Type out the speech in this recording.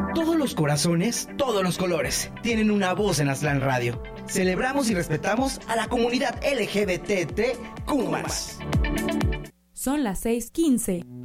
Todos los corazones, todos los colores, tienen una voz en Aztlán Radio. Celebramos y respetamos a la comunidad LGBTQ+. Son las 6:15.